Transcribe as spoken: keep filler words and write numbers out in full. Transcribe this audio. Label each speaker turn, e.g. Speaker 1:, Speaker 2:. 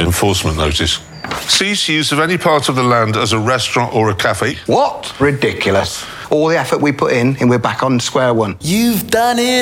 Speaker 1: enforcement notice. Cease use of any part of the land as a restaurant or a cafe.
Speaker 2: What? Ridiculous. All the effort we put in, and we're back on square one.
Speaker 3: You've done it